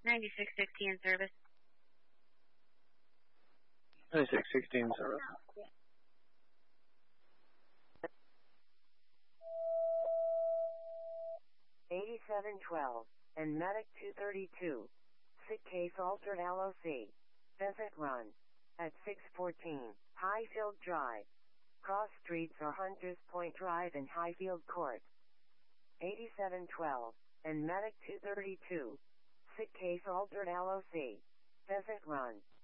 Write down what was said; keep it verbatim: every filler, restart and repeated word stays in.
ninety-six sixty in service. ninety-six sixty in service. eighty-seven twelve, and Medic two thirty-two. Sick case altered L O C. Pheasant Run. At six fourteen, Highfield Drive. Cross streets are Hunters Point Drive and Highfield Court. eighty-seven twelve, and Medic two thirty-two. Sick case altered L O C. Pheasant Run.